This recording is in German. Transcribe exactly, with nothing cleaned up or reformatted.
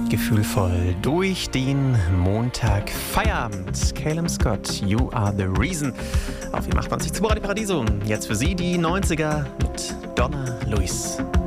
gefühlvoll durch den Montag Feierabend. Calum Scott, You Are The Reason. Auf dem achtundneunzig zu Radio Paradiso. Jetzt für Sie die neunziger mit Donna Luis.